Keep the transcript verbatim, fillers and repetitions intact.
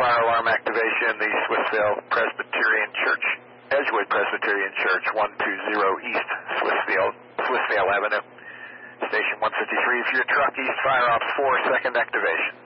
fire alarm activation, the Swissvale Presbyterian Church, Edgewood Presbyterian Church, one two zero East Swissvale, Swissvale Avenue. Station one fifty-three for your truck, East Fire Ops four, second activation.